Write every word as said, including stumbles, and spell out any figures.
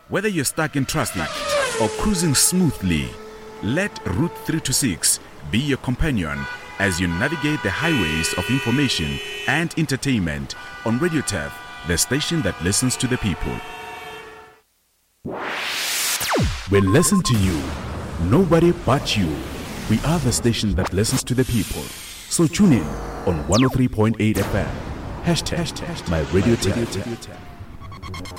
Whether you're stuck in traffic or cruising smoothly, let Route three twenty-six be your companion as you navigate the highways of information and entertainment on Radio Turf, the station that listens to the people. We listen to you, nobody but you. We are the station that listens to the people. So tune in on one oh three point eight F M. Hashtag, Hashtag my Radio Turf.